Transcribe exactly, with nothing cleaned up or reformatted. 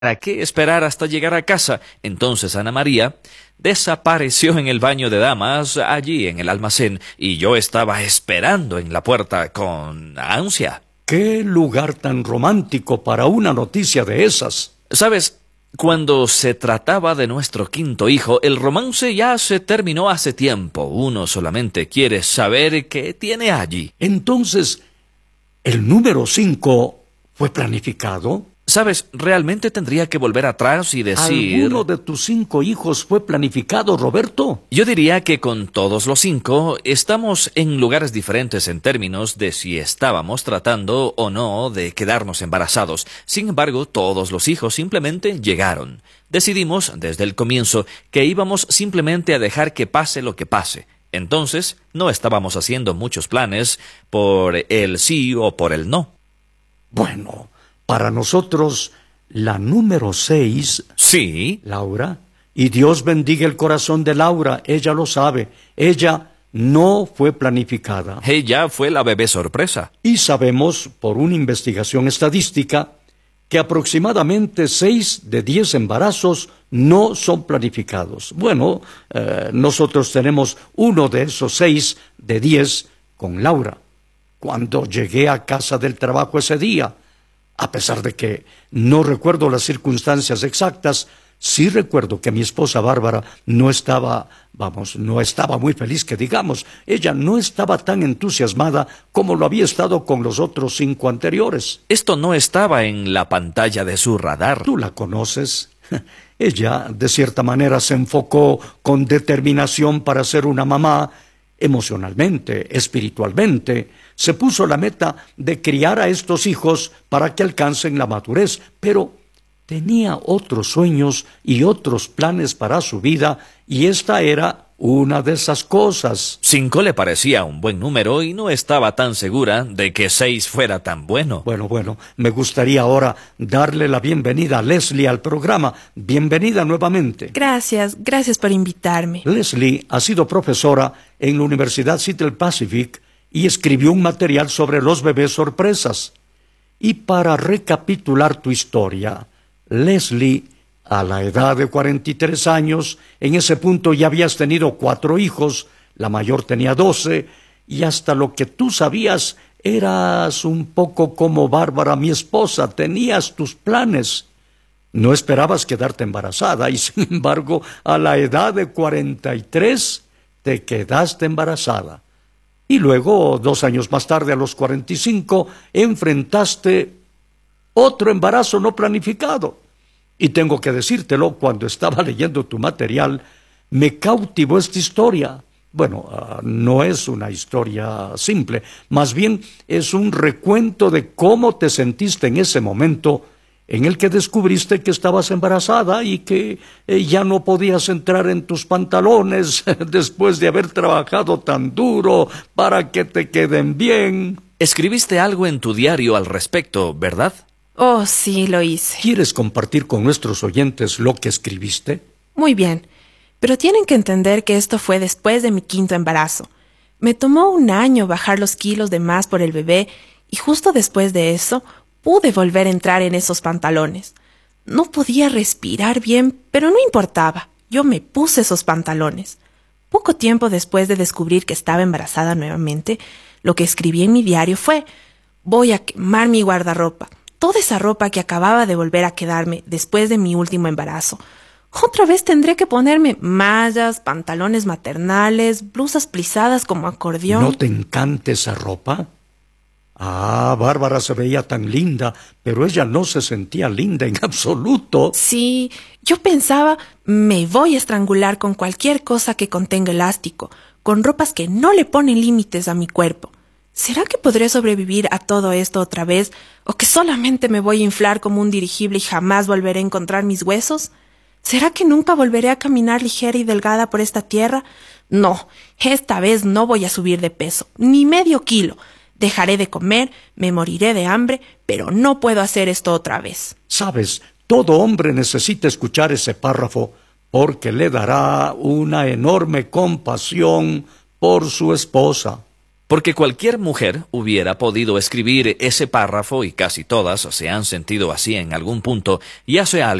¿Para qué esperar hasta llegar a casa? Entonces Ana María desapareció en el baño de damas, allí en el almacén, y yo estaba esperando en la puerta con ansia. ¡Qué lugar tan romántico para una noticia de esas! ¿Sabes? Cuando se trataba de nuestro quinto hijo, el romance ya se terminó hace tiempo. Uno solamente quiere saber qué tiene allí. Entonces, ¿el número cinco fue planificado? ¿Sabes? Realmente tendría que volver atrás y decir... ¿Alguno de tus cinco hijos fue planificado, Roberto? Yo diría que con todos los cinco estamos en lugares diferentes en términos de si estábamos tratando o no de quedarnos embarazados. Sin embargo, todos los hijos simplemente llegaron. Decidimos desde el comienzo que íbamos simplemente a dejar que pase lo que pase. Entonces, no estábamos haciendo muchos planes por el sí o por el no. Bueno... Para nosotros, la número seis... Sí. Laura. Y Dios bendiga el corazón de Laura. Ella lo sabe. Ella no fue planificada. Ella fue la bebé sorpresa. Y sabemos, por una investigación estadística, que aproximadamente seis de diez embarazos no son planificados. Bueno, eh, nosotros tenemos uno de esos seis de diez con Laura. Cuando llegué a casa del trabajo ese día... A pesar de que no recuerdo las circunstancias exactas, sí recuerdo que mi esposa Bárbara no estaba, vamos, no estaba muy feliz, que digamos. Ella no estaba tan entusiasmada como lo había estado con los otros cinco anteriores. Esto no estaba en la pantalla de su radar. ¿Tú la conoces? Ella, de cierta manera, se enfocó con determinación para ser una mamá. Emocionalmente, espiritualmente, se puso la meta de criar a estos hijos para que alcancen la madurez, pero tenía otros sueños y otros planes para su vida, y esta era una de esas cosas. Cinco le parecía un buen número y no estaba tan segura de que seis fuera tan bueno. Bueno, bueno, me gustaría ahora darle la bienvenida a Leslie al programa. Bienvenida nuevamente. Gracias, gracias por invitarme. Leslie ha sido profesora en la Universidad Seattle Pacific y escribió un material sobre los bebés sorpresas. Y para recapitular tu historia, Leslie, a la edad de cuarenta y tres años, en ese punto ya habías tenido cuatro hijos, la mayor tenía doce, y hasta lo que tú sabías, eras un poco como Bárbara, mi esposa, tenías tus planes. No esperabas quedarte embarazada, y sin embargo, a la edad de cuarenta y tres, te quedaste embarazada. Y luego, dos años más tarde, a los cuarenta y cinco, enfrentaste otro embarazo no planificado. Y tengo que decírtelo, cuando estaba leyendo tu material, me cautivó esta historia. Bueno, uh, no es una historia simple, más bien es un recuento de cómo te sentiste en ese momento en el que descubriste que estabas embarazada y que eh, ya no podías entrar en tus pantalones después de haber trabajado tan duro para que te queden bien. Escribiste algo en tu diario al respecto, ¿verdad? Oh, sí, lo hice. ¿Quieres compartir con nuestros oyentes lo que escribiste? Muy bien, pero tienen que entender que esto fue después de mi quinto embarazo. Me tomó un año bajar los kilos de más por el bebé y justo después de eso pude volver a entrar en esos pantalones. No podía respirar bien, pero no importaba. Yo me puse esos pantalones. Poco tiempo después de descubrir que estaba embarazada nuevamente, lo que escribí en mi diario fue: voy a quemar mi guardarropa. Toda esa ropa que acababa de volver a quedarme después de mi último embarazo. Otra vez tendré que ponerme mallas, pantalones maternales, blusas plisadas como acordeón. ¿No te encanta esa ropa? Ah, Bárbara se veía tan linda, pero ella no se sentía linda en absoluto. Sí, yo pensaba, me voy a estrangular con cualquier cosa que contenga elástico, con ropas que no le ponen límites a mi cuerpo. ¿Será que podré sobrevivir a todo esto otra vez? ¿O que solamente me voy a inflar como un dirigible y jamás volveré a encontrar mis huesos? ¿Será que nunca volveré a caminar ligera y delgada por esta tierra? No, esta vez no voy a subir de peso, ni medio kilo. Dejaré de comer, me moriré de hambre, pero no puedo hacer esto otra vez. Sabes, todo hombre necesita escuchar ese párrafo porque le dará una enorme compasión por su esposa. Porque cualquier mujer hubiera podido escribir ese párrafo y casi todas se han sentido así en algún punto, y hace algo